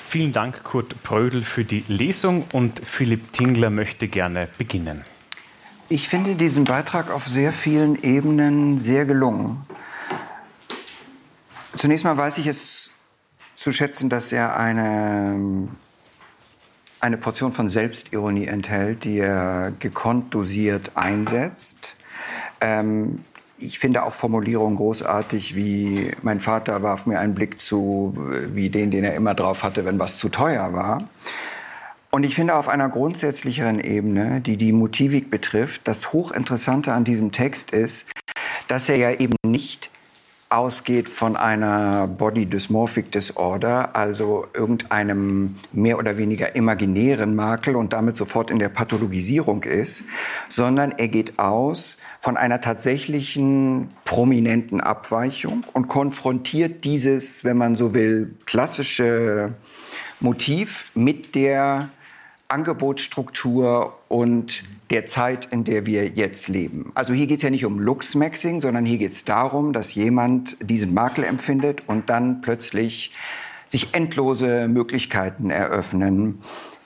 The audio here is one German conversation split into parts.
Vielen Dank, Kurt Brödel, für die Lesung, und Philipp Tingler möchte gerne beginnen. Ich finde diesen Beitrag auf sehr vielen Ebenen sehr gelungen. Zunächst mal weiß ich es zu schätzen, dass er eine Portion von Selbstironie enthält, die er gekonnt dosiert einsetzt. Ich finde auch Formulierungen großartig, wie mein Vater warf mir einen Blick zu, wie den er immer drauf hatte, wenn was zu teuer war. Und ich finde auf einer grundsätzlicheren Ebene, die die Motivik betrifft, das Hochinteressante an diesem Text ist, dass er ja eben nicht ausgeht von einer Body Dysmorphic Disorder, also irgendeinem mehr oder weniger imaginären Makel und damit sofort in der Pathologisierung ist, sondern er geht aus von einer tatsächlichen prominenten Abweichung und konfrontiert dieses, wenn man so will, klassische Motiv mit der Angebotsstruktur und der Zeit, in der wir jetzt leben. Also hier geht es ja nicht um Luxmaxing, sondern hier geht es darum, dass jemand diesen Makel empfindet und dann plötzlich sich endlose Möglichkeiten eröffnen,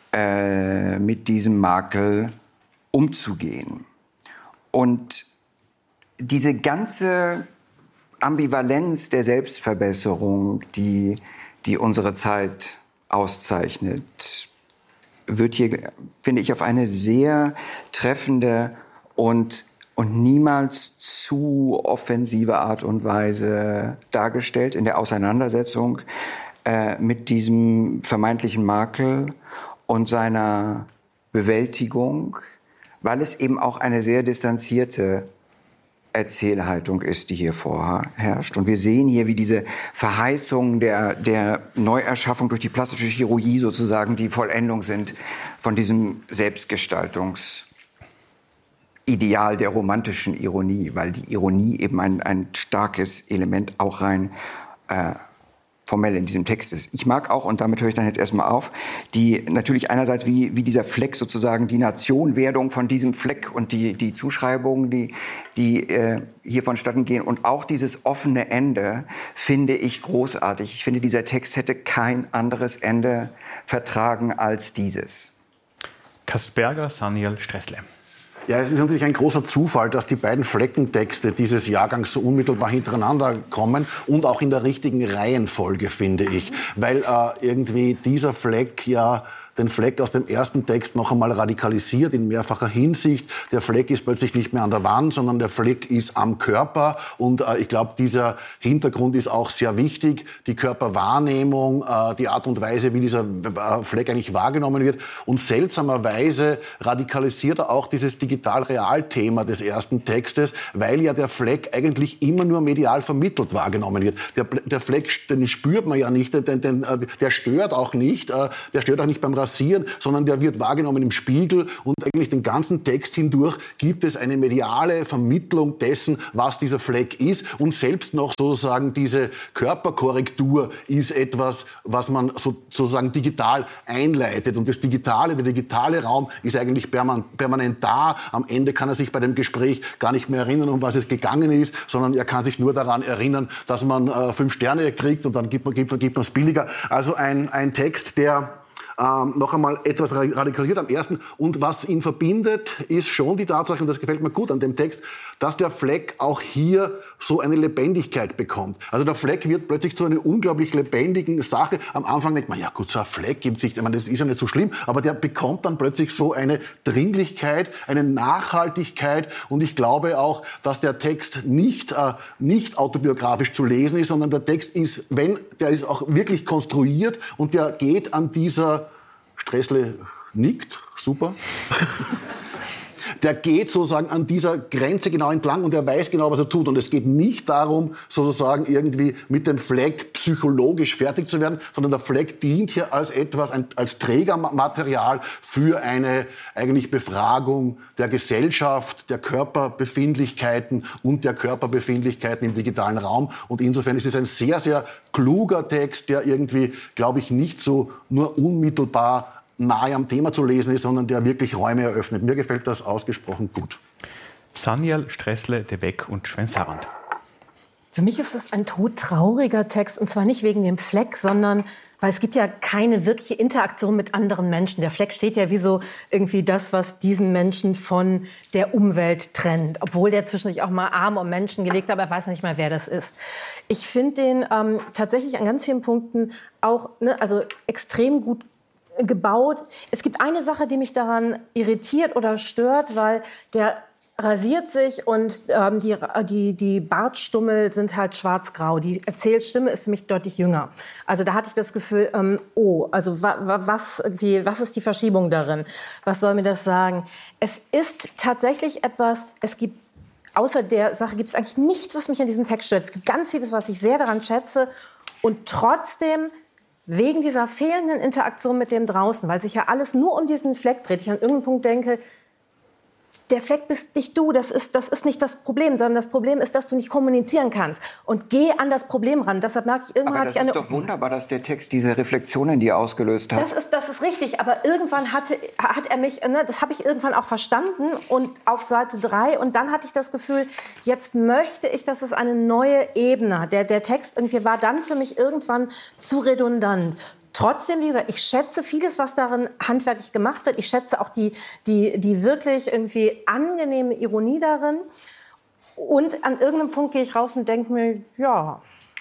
mit diesem Makel umzugehen. Und diese ganze Ambivalenz der Selbstverbesserung, die unsere Zeit auszeichnet, wird hier, finde ich, auf eine sehr treffende und niemals zu offensive Art und Weise dargestellt in der Auseinandersetzung mit diesem vermeintlichen Makel und seiner Bewältigung, weil es eben auch eine sehr distanzierte Erzählhaltung ist, die hier vorherrscht. Und wir sehen hier, wie diese Verheißungen der Neuerschaffung durch die plastische Chirurgie sozusagen die Vollendung sind von diesem Selbstgestaltungsideal der romantischen Ironie, weil die Ironie eben ein starkes Element auch rein formell in diesem Text ist. Ich mag auch, und damit höre ich dann jetzt erstmal auf, die natürlich einerseits wie dieser Fleck sozusagen die Nationwerdung von diesem Fleck und die Zuschreibungen, die hier vonstatten gehen, und auch dieses offene Ende finde ich großartig. Ich finde, dieser Text hätte kein anderes Ende vertragen als dieses. Kastberger, Saniel Stressle. Ja, es ist natürlich ein großer Zufall, dass die beiden Fleckentexte dieses Jahrgangs so unmittelbar hintereinander kommen und auch in der richtigen Reihenfolge, finde ich. Weil irgendwie dieser Fleck ja den Fleck aus dem ersten Text noch einmal radikalisiert in mehrfacher Hinsicht. Der Fleck ist plötzlich nicht mehr an der Wand, sondern der Fleck ist am Körper. Und ich glaube, dieser Hintergrund ist auch sehr wichtig. Die Körperwahrnehmung, die Art und Weise, wie dieser Fleck eigentlich wahrgenommen wird. Und seltsamerweise radikalisiert er auch dieses Digital-Real-Thema des ersten Textes, weil ja der Fleck eigentlich immer nur medial vermittelt wahrgenommen wird. Der Fleck, den spürt man ja nicht, der stört auch nicht, beim Rasieren, sondern der wird wahrgenommen im Spiegel, und eigentlich den ganzen Text hindurch gibt es eine mediale Vermittlung dessen, was dieser Fleck ist, und selbst noch sozusagen diese Körperkorrektur ist etwas, was man sozusagen digital einleitet, und der digitale Raum ist eigentlich permanent da. Am Ende kann er sich bei dem Gespräch gar nicht mehr erinnern, um was es gegangen ist, sondern er kann sich nur daran erinnern, dass man 5 Sterne kriegt, und dann gibt man es billiger. Also ein Text, der noch einmal etwas radikalisiert am ersten. Und was ihn verbindet, ist schon die Tatsache, und das gefällt mir gut an dem Text, dass der Fleck auch hier so eine Lebendigkeit bekommt. Also der Fleck wird plötzlich zu einer unglaublich lebendigen Sache. Am Anfang denkt man, ja gut, so ein Fleck gibt sich, ich meine, das ist ja nicht so schlimm, aber der bekommt dann plötzlich so eine Dringlichkeit, eine Nachhaltigkeit, und ich glaube auch, dass der Text nicht autobiografisch zu lesen ist, sondern der Text ist, der ist auch wirklich konstruiert, und der geht an dieser Stressle nickt, super. Der geht sozusagen an dieser Grenze genau entlang, und er weiß genau, was er tut. Und es geht nicht darum, sozusagen irgendwie mit dem Fleck psychologisch fertig zu werden, sondern der Fleck dient hier als etwas, als Trägermaterial für eine eigentlich Befragung der Gesellschaft, der Körperbefindlichkeiten und der Körperbefindlichkeiten im digitalen Raum. Und insofern ist es ein sehr, sehr kluger Text, der irgendwie, glaube ich, nicht so nur unmittelbar nahe am Thema zu lesen ist, sondern der wirklich Räume eröffnet. Mir gefällt das ausgesprochen gut. Saniel Stressle, De Beck und Schwen-Savant. Für mich ist es ein todtrauriger Text. Und zwar nicht wegen dem Fleck, sondern weil es gibt ja keine wirkliche Interaktion mit anderen Menschen. Der Fleck steht ja wie so irgendwie das, was diesen Menschen von der Umwelt trennt. Obwohl der zwischendurch auch mal Arme um Menschen gelegt hat, aber er weiß nicht mal, wer das ist. Ich finde den tatsächlich an ganz vielen Punkten auch also extrem gut gebaut. Es gibt eine Sache, die mich daran irritiert oder stört, weil der rasiert sich und die Bartstummel sind halt schwarz-grau. Die Erzählstimme ist für mich deutlich jünger. Also da hatte ich das Gefühl, was ist die Verschiebung darin? Was soll mir das sagen? Es ist tatsächlich etwas, außer der Sache gibt es eigentlich nichts, was mich an diesem Text stört. Es gibt ganz vieles, was ich sehr daran schätze und trotzdem wegen dieser fehlenden Interaktion mit dem draußen, weil sich ja alles nur um diesen Fleck dreht, ich an irgendeinem Punkt denke, der Fleck bist nicht du, das ist nicht das Problem, sondern das Problem ist, dass du nicht kommunizieren kannst. Und geh an das Problem ran. Deshalb merke ich, irgendwann hatte ich eine... Aber das ist doch wunderbar, dass der Text diese Reflexionen, die er ausgelöst hat. Das ist richtig, aber irgendwann hat er mich, das habe ich irgendwann auch verstanden und auf Seite 3 und dann hatte ich das Gefühl, jetzt möchte ich, dass es eine neue Ebene hat. Der Text irgendwie war dann für mich irgendwann zu redundant. Trotzdem, wie gesagt, ich schätze vieles, was darin handwerklich gemacht wird. Ich schätze auch die wirklich irgendwie angenehme Ironie darin. Und an irgendeinem Punkt gehe ich raus und denke mir, ja,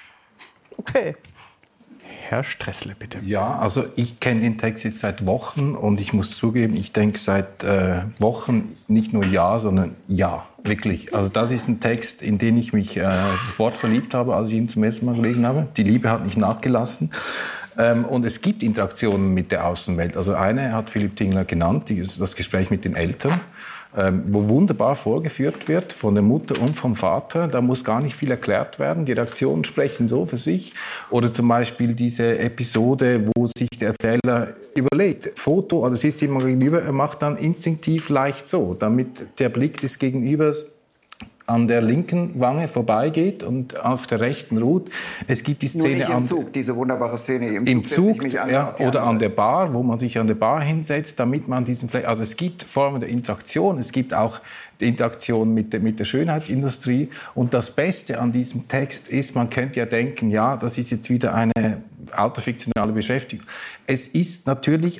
okay. Herr Stressle, bitte. Ja, also ich kenne den Text jetzt seit Wochen und ich muss zugeben, ich denke seit Wochen nicht nur ja, sondern ja, wirklich. Also das ist ein Text, in den ich mich sofort verliebt habe, als ich ihn zum ersten Mal gelesen habe. Die Liebe hat nicht nachgelassen. Und es gibt Interaktionen mit der Außenwelt. Also eine hat Philipp Tingler genannt, das Gespräch mit den Eltern, wo wunderbar vorgeführt wird von der Mutter und vom Vater. Da muss gar nicht viel erklärt werden. Die Reaktionen sprechen so für sich. Oder zum Beispiel diese Episode, wo sich der Erzähler überlegt, Foto, oder sitzt jemand gegenüber, er macht dann instinktiv leicht so, damit der Blick des Gegenübers an der linken Wange vorbeigeht und auf der rechten ruht. Es gibt die Szene nur nicht im Zug, diese wunderbare Szene im Zug ja, oder an der Bar, wo man sich an der Bar hinsetzt, damit man diesen Fleck... Also es gibt Formen der Interaktion, es gibt auch die Interaktion mit der Schönheitsindustrie. Und das Beste an diesem Text ist, man könnte ja denken, ja, das ist jetzt wieder eine autofiktionale Beschäftigung. Es ist natürlich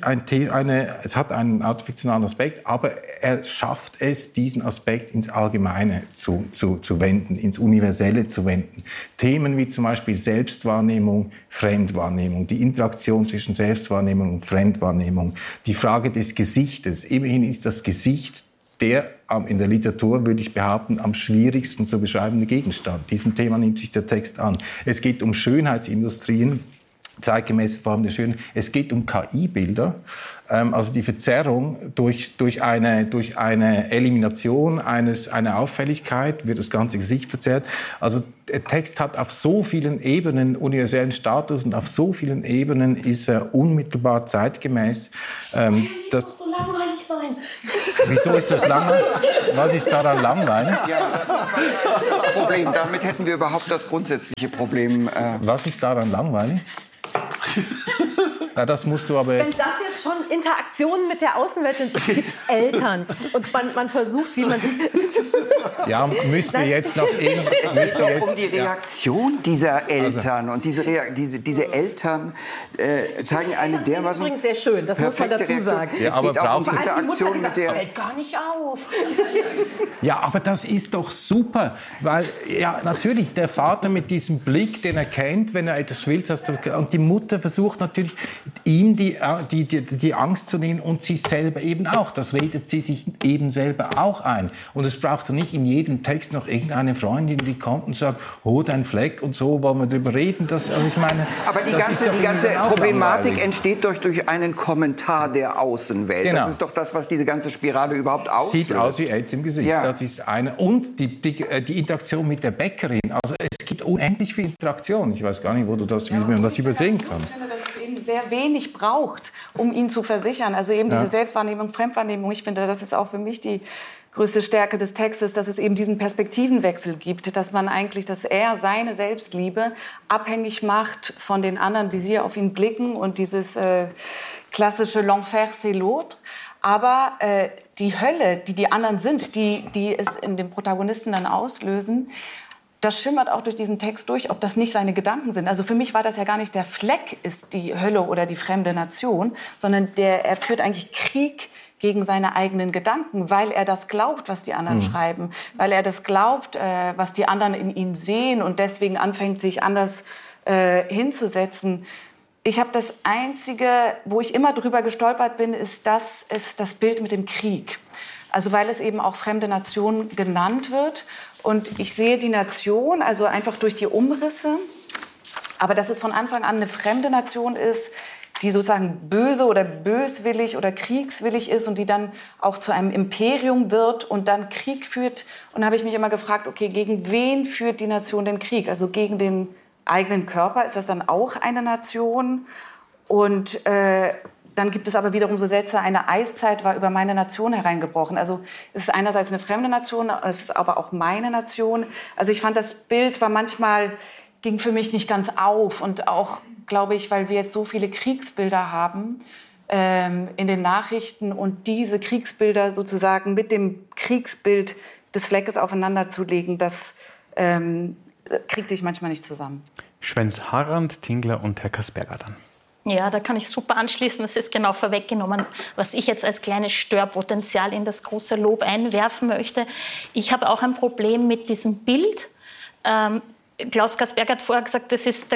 es hat einen autofiktionalen Aspekt, aber er schafft es, diesen Aspekt ins Allgemeine zu wenden, ins Universelle zu wenden. Themen wie zum Beispiel Selbstwahrnehmung, Fremdwahrnehmung, die Interaktion zwischen Selbstwahrnehmung und Fremdwahrnehmung, die Frage des Gesichtes. Immerhin ist das Gesicht in der Literatur, würde ich behaupten, am schwierigsten zu beschreibende Gegenstand. Diesem Thema nimmt sich der Text an. Es geht um Schönheitsindustrien, zeitgemäße Formen der Schönheit. Es geht um KI-Bilder, also die Verzerrung durch eine Elimination einer Auffälligkeit wird das ganze Gesicht verzerrt. Also der Text hat auf so vielen Ebenen universellen Status und auf so vielen Ebenen ist er unmittelbar zeitgemäß. Das muss so langweilig sein. Wieso ist das langweilig? Was ist daran langweilig? Ja, das ist das Problem. Damit hätten wir überhaupt das grundsätzliche Problem. Was ist daran langweilig? Ja, das musst du aber jetzt... Wenn das jetzt schon Interaktionen mit der Außenwelt sind, es gibt Eltern und man versucht, wie man das... Ja, müsste jetzt noch... Es geht doch um die Reaktion dieser Eltern. Und diese Eltern zeigen eine dermaßen... Das ist übrigens sehr schön, das muss man dazu sagen. Ja, es geht auch um die Interaktion mit der... fällt gar nicht auf. Ja, aber das ist doch super, weil ja natürlich der Vater mit diesem Blick, den er kennt, wenn er etwas will, und die Mutter versucht natürlich ihm die Angst zu nehmen und sich selber eben auch. Das redet sie sich eben selber auch ein. Und es braucht ja nicht in jedem Text noch irgendeine Freundin, die kommt und sagt, oh, dein Fleck und so, wollen wir drüber reden. Aber die ganze Problematik entsteht durch einen Kommentar der Außenwelt. Genau. Das ist doch das, was diese ganze Spirale überhaupt auslöst. Sieht aus wie AIDS im Gesicht. Ja. Das ist eine. Und die Interaktion mit der Bäckerin. Also es gibt unendlich viel Interaktion. Ich weiß gar nicht, wie man das übersehen kann. Ich finde, dass es eben sehr wenig braucht, um ihn zu versichern. Also eben diese Selbstwahrnehmung, Fremdwahrnehmung. Ich finde, das ist auch für mich die größte Stärke des Textes, dass es eben diesen Perspektivenwechsel gibt, dass er seine Selbstliebe abhängig macht von den anderen, wie sie auf ihn blicken und dieses klassische L'enfer c'est l'autre. Aber die Hölle, die anderen sind, die es in dem Protagonisten dann auslösen, das schimmert auch durch diesen Text durch, ob das nicht seine Gedanken sind. Also für mich war das ja gar nicht, der Fleck ist die Hölle oder die fremde Nation, sondern er führt eigentlich Krieg gegen seine eigenen Gedanken, weil er das glaubt, was die anderen schreiben, weil er das glaubt, was die anderen in ihm sehen und deswegen anfängt, sich anders hinzusetzen. Ich habe das Einzige, wo ich immer drüber gestolpert bin, ist das Bild mit dem Krieg. Also weil es eben auch fremde Nation genannt wird. Und ich sehe die Nation, also einfach durch die Umrisse, aber dass es von Anfang an eine fremde Nation ist, die sozusagen böse oder böswillig oder kriegswillig ist und die dann auch zu einem Imperium wird und dann Krieg führt. Und da habe ich mich immer gefragt, okay, gegen wen führt die Nation den Krieg? Also gegen den eigenen Körper, ist das dann auch eine Nation? Und dann gibt es aber wiederum so Sätze, eine Eiszeit war über meine Nation hereingebrochen. Also es ist einerseits eine fremde Nation, es ist aber auch meine Nation. Also ich fand, das Bild ging für mich nicht ganz auf. Und auch, glaube ich, weil wir jetzt so viele Kriegsbilder haben in den Nachrichten und diese Kriegsbilder sozusagen mit dem Kriegsbild des Fleckes aufeinander zu legen, das kriegte ich manchmal nicht zusammen. Schwenz-Harand, Tingler und Herr Kasperger dann. Ja, da kann ich super anschließen. Das ist genau vorweggenommen, was ich jetzt als kleines Störpotenzial in das große Lob einwerfen möchte. Ich habe auch ein Problem mit diesem Bild. Klaus Kasperger hat vorher gesagt,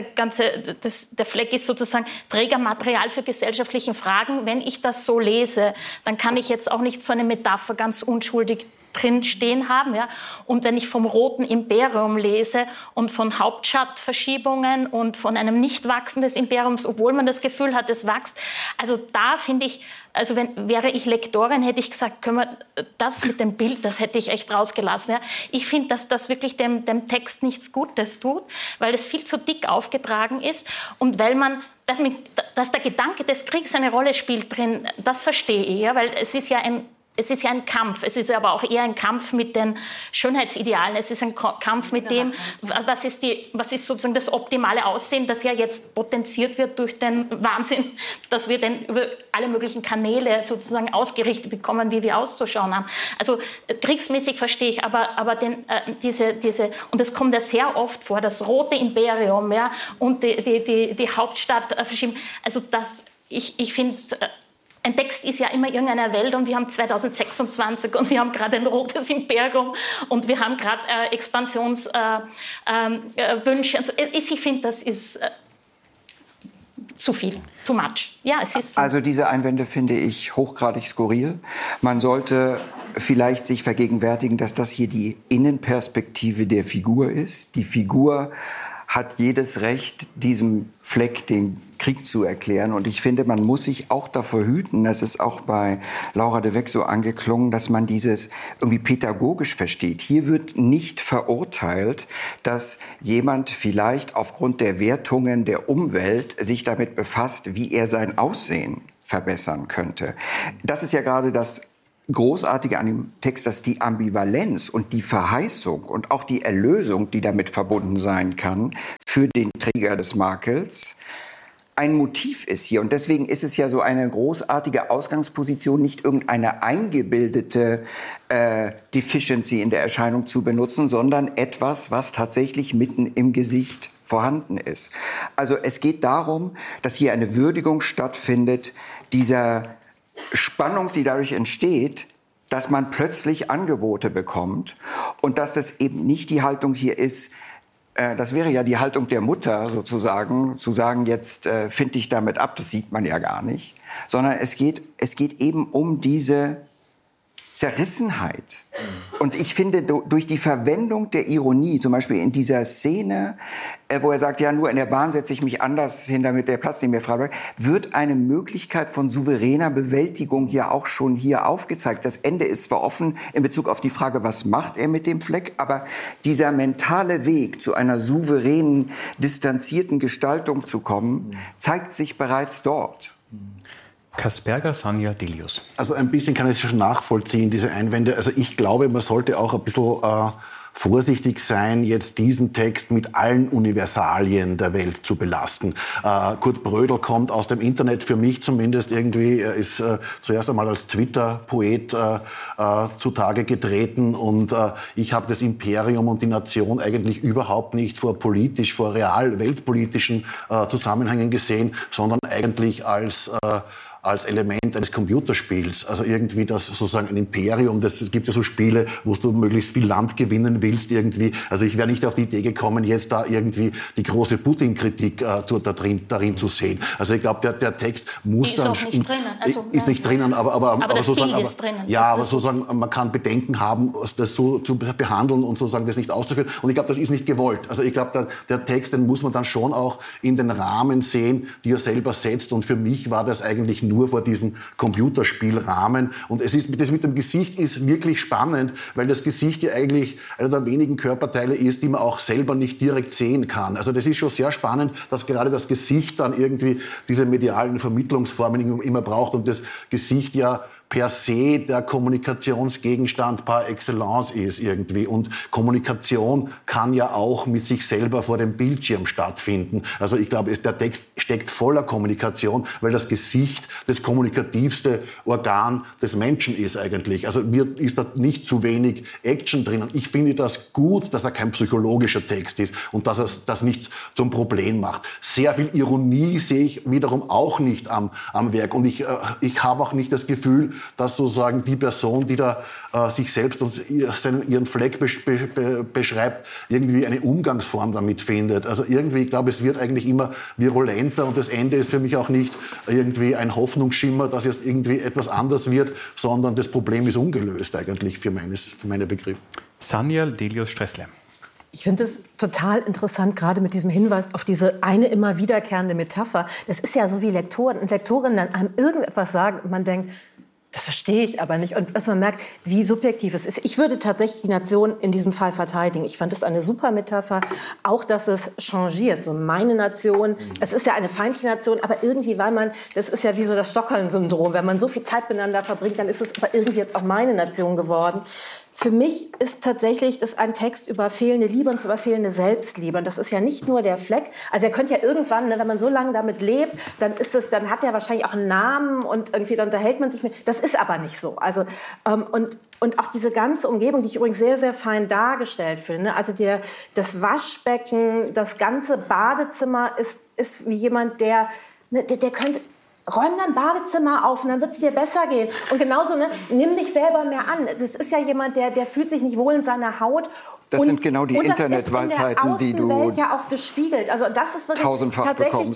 der Fleck ist sozusagen Trägermaterial für gesellschaftliche Fragen. Wenn ich das so lese, dann kann ich jetzt auch nicht so eine Metapher ganz unschuldig drin stehen haben. Ja? Und wenn ich vom Roten Imperium lese und von Hauptstadtverschiebungen und von einem Nichtwachsen des Imperiums, obwohl man das Gefühl hat, es wächst, also da finde ich, also wäre ich Lektorin, hätte ich gesagt, können wir das mit dem Bild, das hätte ich echt rausgelassen. Ja? Ich finde, dass das wirklich dem Text nichts Gutes tut, weil es viel zu dick aufgetragen ist und weil man dass der Gedanke des Kriegs eine Rolle spielt drin, das verstehe ich, ja? Weil es ist ja ein Kampf. Es ist aber auch eher ein Kampf mit den Schönheitsidealen. Es ist ein Kampf mit dem, was ist sozusagen das optimale Aussehen, das ja jetzt potenziert wird durch den Wahnsinn, dass wir denn über alle möglichen Kanäle sozusagen ausgerichtet bekommen, wie wir auszuschauen haben. Also kriegsmäßig verstehe ich, aber diese und es kommt ja sehr oft vor, das Rote Imperium, ja, und die Hauptstadt verschieben. Also ich finde, ein Text ist ja immer irgendeine Welt und wir haben 2026 und wir haben gerade ein rotes Imperium und wir haben gerade Expansionswünsche. Also ich finde, das ist zu viel, too much. Ja, es ist so. Also diese Einwände finde ich hochgradig skurril. Man sollte vielleicht sich vergegenwärtigen, dass das hier die Innenperspektive der Figur ist. Die Figur hat jedes Recht, diesem Fleck den Krieg zu erklären. Und ich finde, man muss sich auch davor hüten, das ist auch bei Laura de Weck so angeklungen, dass man dieses irgendwie pädagogisch versteht. Hier wird nicht verurteilt, dass jemand vielleicht aufgrund der Wertungen der Umwelt sich damit befasst, wie er sein Aussehen verbessern könnte. Das ist ja gerade das Großartige an dem Text, dass die Ambivalenz und die Verheißung und auch die Erlösung, die damit verbunden sein kann, für den Träger des Makels, ein Motiv ist hier. Und deswegen ist es ja so eine großartige Ausgangsposition, nicht irgendeine eingebildete Deficiency in der Erscheinung zu benutzen, sondern etwas, was tatsächlich mitten im Gesicht vorhanden ist. Also es geht darum, dass hier eine Würdigung stattfindet, dieser Spannung, die dadurch entsteht, dass man plötzlich Angebote bekommt und dass das eben nicht die Haltung hier ist, das wäre ja die Haltung der Mutter sozusagen, zu sagen, jetzt finde ich damit ab, das sieht man ja gar nicht, sondern es geht eben um diese Zerrissenheit. Und ich finde, durch die Verwendung der Ironie, zum Beispiel in dieser Szene, wo er sagt, ja, nur in der Bahn setze ich mich anders hin, damit der Platz nicht mehr frei bleibt, wird eine Möglichkeit von souveräner Bewältigung ja auch schon hier aufgezeigt. Das Ende ist zwar offen in Bezug auf die Frage, was macht er mit dem Fleck, aber dieser mentale Weg, zu einer souveränen, distanzierten Gestaltung zu kommen, zeigt sich bereits dort. Kasperger, Sanja, Delius. Also ein bisschen kann ich schon nachvollziehen, diese Einwände. Also ich glaube, man sollte auch ein bisschen vorsichtig sein, jetzt diesen Text mit allen Universalien der Welt zu belasten. Kurt Brödel kommt aus dem Internet, für mich zumindest irgendwie, er ist zuerst einmal als Twitter-Poet zutage getreten und ich habe das Imperium und die Nation eigentlich überhaupt nicht vor real weltpolitischen Zusammenhängen gesehen, sondern eigentlich als Element eines Computerspiels. Also irgendwie das sozusagen ein Imperium, es gibt ja so Spiele, wo du möglichst viel Land gewinnen willst irgendwie. Also ich wäre nicht auf die Idee gekommen, jetzt da irgendwie die große Putin-Kritik darin zu sehen. Also ich glaube, der Text muss dann... Ist auch nicht drinnen. Also, ist nicht drinnen, aber das sozusagen... Bild ist drinnen. Ja, aber sozusagen, man kann Bedenken haben, das so zu behandeln und sozusagen das nicht auszuführen. Und ich glaube, das ist nicht gewollt. Also ich glaube, der Text, den muss man dann schon auch in den Rahmen sehen, die er selber setzt. Und für mich war das eigentlich nur vor diesem Computerspielrahmen. Und das mit dem Gesicht ist wirklich spannend, weil das Gesicht ja eigentlich einer der wenigen Körperteile ist, die man auch selber nicht direkt sehen kann. Also das ist schon sehr spannend, dass gerade das Gesicht dann irgendwie diese medialen Vermittlungsformen immer braucht und das Gesicht ja per se der Kommunikationsgegenstand par excellence ist irgendwie. Und Kommunikation kann ja auch mit sich selber vor dem Bildschirm stattfinden. Also ich glaube, der Text steckt voller Kommunikation, weil das Gesicht das kommunikativste Organ des Menschen ist eigentlich. Also mir ist da nicht zu wenig Action drin. Und ich finde das gut, dass er kein psychologischer Text ist und dass er das nicht zum Problem macht. Sehr viel Ironie sehe ich wiederum auch nicht am Werk. Und ich habe auch nicht das Gefühl, dass sozusagen die Person, die da sich selbst und ihren Fleck beschreibt, irgendwie eine Umgangsform damit findet. Also irgendwie, ich glaube, es wird eigentlich immer virulenter und das Ende ist für mich auch nicht irgendwie ein Hoffnungsschimmer, dass jetzt irgendwie etwas anders wird, sondern das Problem ist ungelöst eigentlich für meine Begriffe. Sanja Delius-Stressle. Ich finde es total interessant, gerade mit diesem Hinweis auf diese eine immer wiederkehrende Metapher. Das ist ja so, wie Lektoren und Lektorinnen dann einem irgendetwas sagen und man denkt, das verstehe ich aber nicht. Und dass man merkt, wie subjektiv es ist. Ich würde tatsächlich die Nation in diesem Fall verteidigen. Ich fand es eine super Metapher. Auch, dass es changiert. So meine Nation. Es ist ja eine feindliche Nation, aber irgendwie, das ist ja wie so das Stockholm-Syndrom. Wenn man so viel Zeit miteinander verbringt, dann ist es aber irgendwie jetzt auch meine Nation geworden. Für mich ist tatsächlich das ein Text über fehlende Liebe und über fehlende Selbstliebe. Und das ist ja nicht nur der Fleck. Also er könnte ja irgendwann, wenn man so lange damit lebt, dann hat er wahrscheinlich auch einen Namen und irgendwie dann unterhält man sich mit. Das ist aber nicht so. Also und auch diese ganze Umgebung, die ich übrigens sehr, sehr fein dargestellt finde. Also das Waschbecken, das ganze Badezimmer ist wie jemand, der könnte... Räum dein Badezimmer auf und dann wird es dir besser gehen. Und genauso, nimm dich selber mehr an. Das ist ja jemand, der fühlt sich nicht wohl in seiner Haut. Das sind genau die Internetweisheiten, die du Welt ja auch bespiegelt. Also das ist wirklich tatsächlich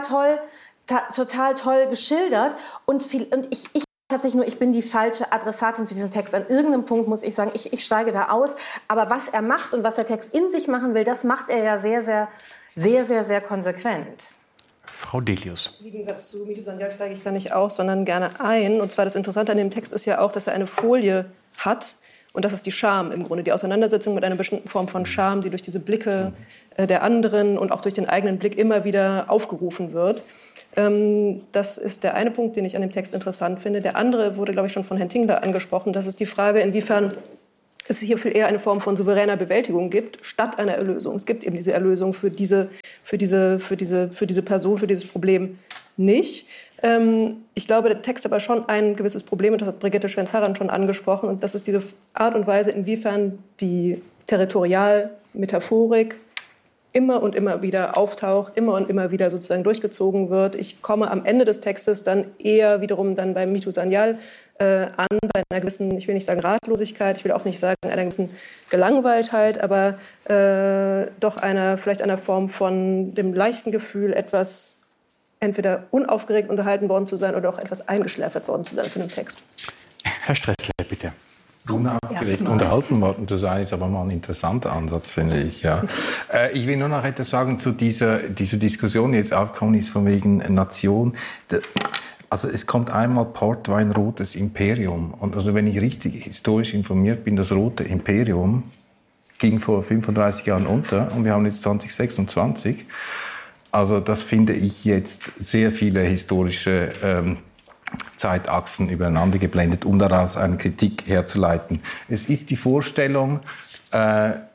total toll geschildert. Und ich bin die falsche Adressatin für diesen Text. An irgendeinem Punkt muss ich sagen, ich steige da aus. Aber was er macht und was der Text in sich machen will, das macht er ja sehr, sehr, sehr, sehr, sehr konsequent. Frau Delius. Im Gegensatz zu Mito Sanyal steige ich da nicht aus, sondern gerne ein. Und zwar das Interessante an dem Text ist ja auch, dass er eine Folie hat. Und das ist die Scham im Grunde, die Auseinandersetzung mit einer bestimmten Form von Scham, die durch diese Blicke der anderen und auch durch den eigenen Blick immer wieder aufgerufen wird. Das ist der eine Punkt, den ich an dem Text interessant finde. Der andere wurde, glaube ich, schon von Herrn Tingler angesprochen. Das ist die Frage, inwiefern es hier viel eher eine Form von souveräner Bewältigung gibt, statt einer Erlösung. Es gibt eben diese Erlösung für diese Person, für dieses Problem nicht. Ich glaube, der Text hat aber schon ein gewisses Problem, und das hat Brigitte Schwenz-Harran schon angesprochen, und das ist diese Art und Weise, inwiefern die Territorialmetaphorik immer und immer wieder auftaucht, immer und immer wieder sozusagen durchgezogen wird. Ich komme am Ende des Textes dann eher wiederum dann bei Mito Sanyal an, bei einer gewissen, ich will nicht sagen Ratlosigkeit, ich will auch nicht sagen einer gewissen Gelangweiltheit, aber doch vielleicht einer Form von dem leichten Gefühl, etwas entweder unaufgeregt unterhalten worden zu sein oder auch etwas eingeschläfert worden zu sein von dem Text. Herr Stressle, bitte. Unaufgeregt unterhalten worden zu sein, ist aber mal ein interessanter Ansatz, finde ich. Ja. Ich will nur noch etwas sagen zu dieser Diskussion, die jetzt aufgekommen ist, von wegen Nation. Also es kommt einmal Portwein, rotes Imperium. Und also wenn ich richtig historisch informiert bin, das rote Imperium ging vor 35 Jahren unter und wir haben jetzt 2026. Also das finde ich jetzt sehr viele historische Zeitachsen übereinander geblendet, um daraus eine Kritik herzuleiten. Es ist die Vorstellung,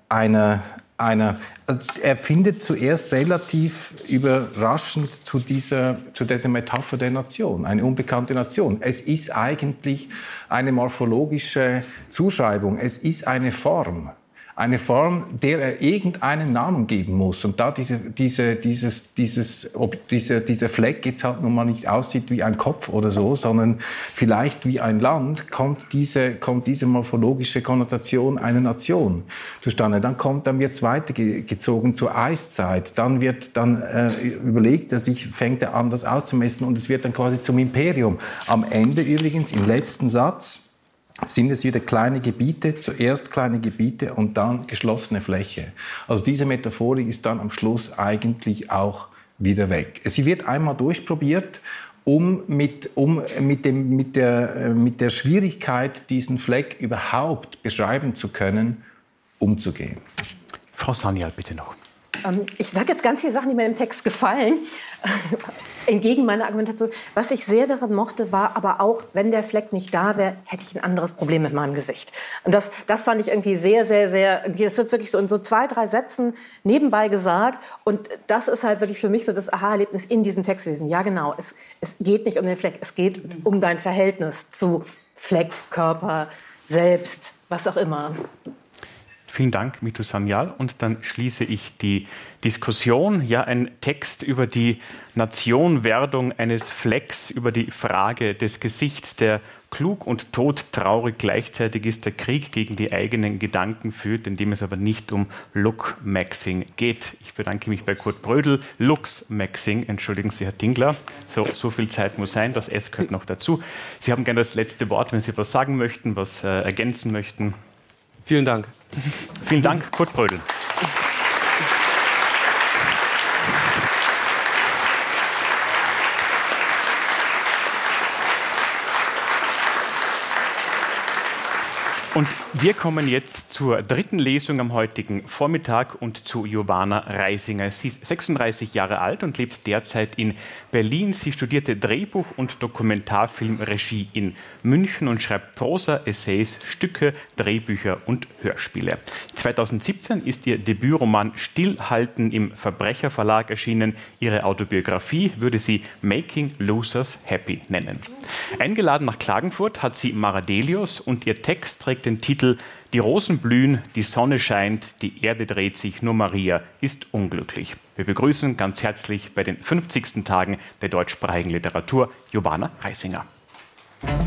er findet zuerst relativ überraschend zu dieser Metapher der Nation, eine unbekannte Nation. Es ist eigentlich eine morphologische Zuschreibung, es ist eine Form, der er irgendeinen Namen geben muss. Und da dieser Fleck jetzt halt nun mal nicht aussieht wie ein Kopf oder so, sondern vielleicht wie ein Land, kommt diese morphologische Konnotation einer Nation zustande. Dann wird es weitergezogen zur Eiszeit. Dann überlegt er sich, fängt er an, das auszumessen und es wird dann quasi zum Imperium. Am Ende übrigens, im letzten Satz, sind es wieder kleine Gebiete, zuerst kleine Gebiete und dann geschlossene Fläche. Also diese Metaphorik ist dann am Schluss eigentlich auch wieder weg. Sie wird einmal durchprobiert, um mit der Schwierigkeit, diesen Fleck überhaupt beschreiben zu können, umzugehen. Frau Sanyal, bitte noch. Ich sage jetzt ganz viele Sachen, die mir im Text gefallen, entgegen meiner Argumentation. Was ich sehr daran mochte, war aber auch, wenn der Fleck nicht da wäre, hätte ich ein anderes Problem mit meinem Gesicht. Und das fand ich irgendwie sehr, sehr, sehr, das wird wirklich so in so 2, 3 Sätzen nebenbei gesagt. Und das ist halt wirklich für mich so das Aha-Erlebnis in diesem Text gewesen. Ja, genau, es geht nicht um den Fleck, es geht um dein Verhältnis zu Fleck, Körper, Selbst, was auch immer. Vielen Dank, Mito Sanyal. Und dann schließe ich die Diskussion. Ja, ein Text über die Nationwerdung eines Flecks, über die Frage des Gesichts, der klug und todtraurig gleichzeitig ist, der Krieg gegen die eigenen Gedanken führt, in dem es aber nicht um Look-Maxing geht. Ich bedanke mich bei Kurt Brödel. Lux-Maxing, entschuldigen Sie, Herr Tingler. So viel Zeit muss sein, das S gehört noch dazu. Sie haben gerne das letzte Wort, wenn Sie was sagen möchten, was ergänzen möchten. Vielen Dank. Vielen Dank, Kurt Brödel. Und wir kommen jetzt zur dritten Lesung am heutigen Vormittag und zu Jovana Reisinger. Sie ist 36 Jahre alt und lebt derzeit in Berlin. Sie studierte Drehbuch- und Dokumentarfilmregie in München und schreibt Prosa, Essays, Stücke, Drehbücher und Hörspiele. 2017 ist ihr Debütroman Stillhalten im Verbrecherverlag erschienen. Ihre Autobiografie würde sie Making Losers Happy nennen. Eingeladen nach Klagenfurt hat sie Maradelius und ihr Text trägt den Titel Die Rosen blühen, die Sonne scheint, die Erde dreht sich, nur Maria ist unglücklich. Wir begrüßen ganz herzlich bei den 50. Tagen der deutschsprachigen Literatur Jovana Reisinger.